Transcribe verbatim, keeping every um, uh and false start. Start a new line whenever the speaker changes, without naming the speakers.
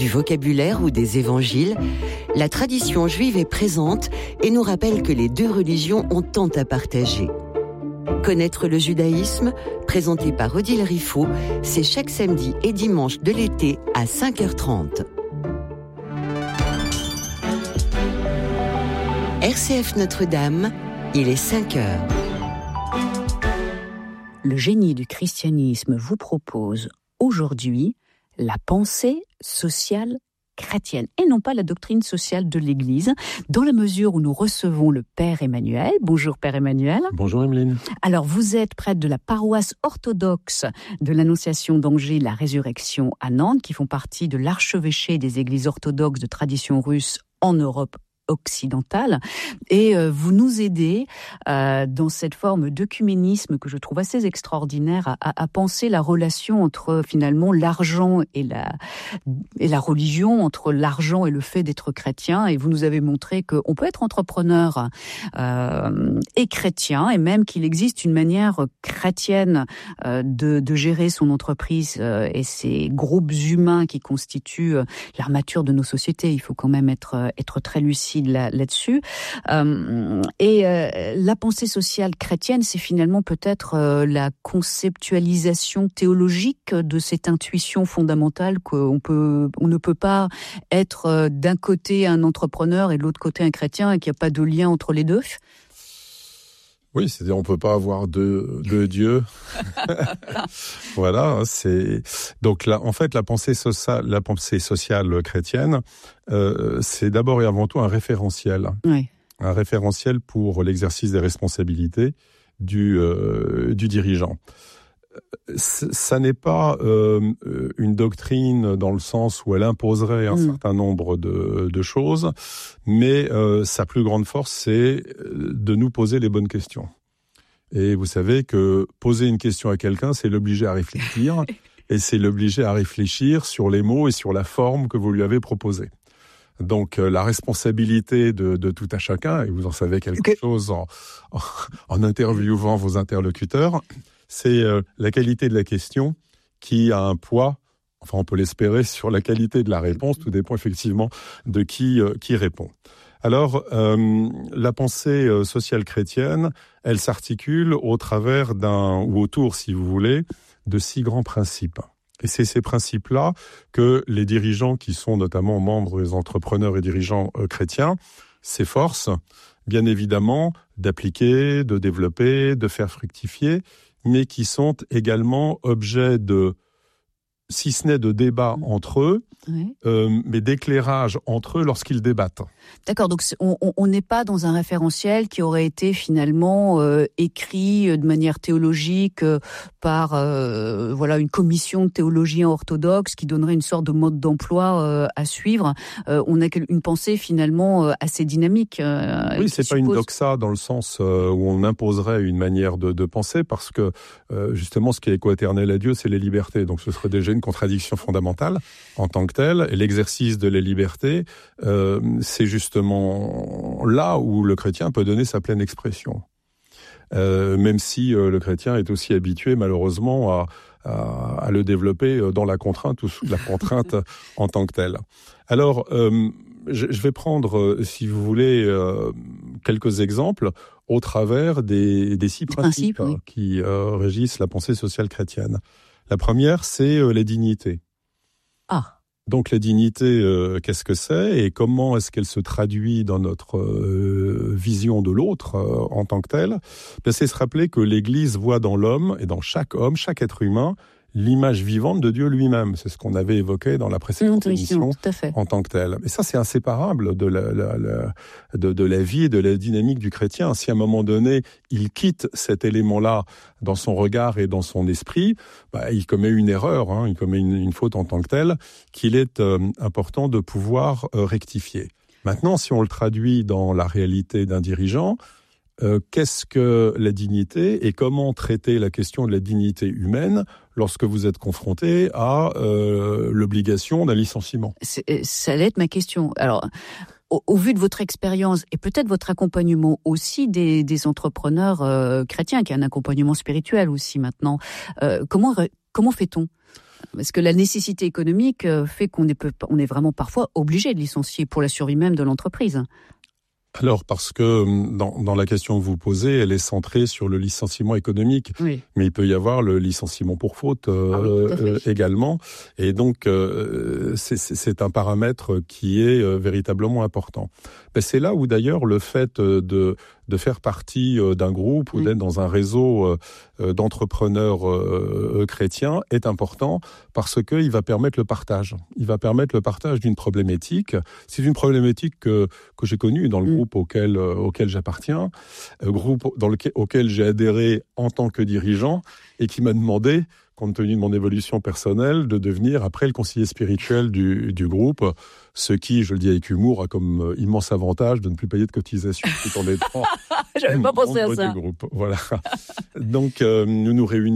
du vocabulaire ou des évangiles, la tradition juive est présente et nous rappelle que les deux religions ont tant à partager. Connaître le judaïsme, présenté par Odile Riffaut, c'est chaque samedi et dimanche de l'été à cinq heures trente. R C F Notre-Dame, il est cinq heures.
Le génie du christianisme vous propose aujourd'hui la pensée sociale chrétienne et non pas la doctrine sociale de l'Église, dans la mesure où nous recevons le Père Emmanuel. Bonjour Père Emmanuel.
Bonjour Emeline.
Alors vous êtes prêtre de la paroisse orthodoxe de l'Annonciation d'Angers, la Résurrection à Nantes, qui font partie de l'archevêché des églises orthodoxes de tradition russe en Europe occidentale, et euh, vous nous aidez euh, dans cette forme d'œcuménisme que je trouve assez extraordinaire à, à, à penser la relation entre finalement l'argent et la, et la religion, entre l'argent et le fait d'être chrétien, et vous nous avez montré qu'on peut être entrepreneur euh, et chrétien, et même qu'il existe une manière chrétienne euh, de, de gérer son entreprise euh, et ces groupes humains qui constituent euh, l'armature de nos sociétés. Il faut quand même être, être très lucide Là, là-dessus. Euh, et euh, la pensée sociale chrétienne, c'est finalement peut-être euh, la conceptualisation théologique de cette intuition fondamentale qu'on peut, on ne peut pas être euh, d'un côté un entrepreneur et de l'autre côté un chrétien et qu'il n'y a pas de lien entre les deux.
Oui, c'est-à-dire on peut pas avoir deux, deux dieux. Voilà, c'est donc là, en fait, la pensée sociale, la pensée sociale chrétienne, euh, c'est d'abord et avant tout un référentiel,
oui.
un référentiel pour l'exercice des responsabilités du euh, du dirigeant. Ça n'est pas euh, une doctrine dans le sens où elle imposerait un mmh. certain nombre de, de choses, mais euh, sa plus grande force, c'est de nous poser les bonnes questions. Et vous savez que poser une question à quelqu'un, c'est l'obliger à réfléchir, et c'est l'obliger à réfléchir sur les mots et sur la forme que vous lui avez proposée. Donc euh, la responsabilité de, de tout à chacun, et vous en savez quelque okay. chose en, en, en interviewant vos interlocuteurs, c'est euh, la qualité de la question qui a un poids, enfin on peut l'espérer, sur la qualité de la réponse, tout dépend effectivement de qui, euh, qui répond. Alors, euh, la pensée euh, sociale chrétienne, elle s'articule au travers d'un, ou autour, si vous voulez, de six grands principes. Et c'est ces principes-là que les dirigeants qui sont notamment membres des entrepreneurs et dirigeants euh, chrétiens s'efforcent, bien évidemment, d'appliquer, de développer, de faire fructifier, mais qui sont également objets de, si ce n'est de débat entre eux, oui. euh, mais d'éclairage entre eux lorsqu'ils débattent.
D'accord, donc on n'est pas dans un référentiel qui aurait été finalement euh, écrit de manière théologique euh, par euh, voilà une commission de théologiens orthodoxes qui donnerait une sorte de mode d'emploi euh, à suivre. Euh, on a une pensée finalement euh, assez dynamique. Euh,
oui, c'est
suppose...
pas une doxa dans le sens euh, où on imposerait une manière de, de penser, parce que euh, justement ce qui est coéternel à Dieu, c'est les libertés. Donc ce serait déjà une contradiction fondamentale en tant que telle. Et l'exercice de la liberté, euh, c'est justement là où le chrétien peut donner sa pleine expression. Euh, même si euh, le chrétien est aussi habitué malheureusement à, à, à le développer dans la contrainte ou sous la contrainte en tant que telle. Alors, euh, je, je vais prendre, euh, si vous voulez, euh, quelques exemples au travers des, des six principes, principes oui. qui euh, régissent la pensée sociale chrétienne. La première, c'est euh, la dignité.
Ah.
Donc la dignité, euh, qu'est-ce que c'est et comment est-ce qu'elle se traduit dans notre euh, vision de l'autre euh, en tant que telle? Ben, c'est se rappeler que l'Église voit dans l'homme et dans chaque homme, chaque être humain, l'image vivante de Dieu lui-même. C'est ce qu'on avait évoqué dans la précédente émission en tant que tel. Et ça, c'est inséparable de la, la, la, de, de la vie et de la dynamique du chrétien. Si à un moment donné, il quitte cet élément-là dans son regard et dans son esprit, bah, il commet une erreur, hein, il commet une, une faute en tant que telle, qu'il est euh, important de pouvoir euh, rectifier. Maintenant, si on le traduit dans la réalité d'un dirigeant, Euh, qu'est-ce que la dignité et comment traiter la question de la dignité humaine lorsque vous êtes confronté à euh, l'obligation d'un licenciement?
C'est, ça allait être ma question. Alors, au, au vu de votre expérience et peut-être votre accompagnement aussi des, des entrepreneurs euh, chrétiens, qui est un accompagnement spirituel aussi maintenant, euh, comment re- Comment fait-on ? Parce que la nécessité économique fait qu'on est, on est vraiment parfois obligé de licencier pour la survie même de l'entreprise.
Alors, parce que dans, dans la question que vous posez, elle est centrée sur le licenciement économique. Oui. Mais il peut y avoir le licenciement pour faute euh, ah oui, euh, également. Et donc, euh, c'est, c'est un paramètre qui est euh, véritablement important. Ben, c'est là où, d'ailleurs, le fait de, de faire partie d'un groupe oui. ou d'être dans un réseau euh, d'entrepreneurs euh, chrétiens est important parce qu'il va permettre le partage. Il va permettre le partage d'une problématique. C'est une problématique que, que j'ai connue dans le mmh. groupe auquel, euh, auquel j'appartiens, euh, groupe dans lequel, auquel j'ai adhéré en tant que dirigeant et qui m'a demandé, compte tenu de mon évolution personnelle, de devenir après le conseiller spirituel du, du groupe, ce qui, je le dis avec humour, a comme immense avantage de ne plus payer de cotisations tout en étant
J'avais pas pensé à ça.
Du groupe. Voilà. Donc, euh, nous nous réunissons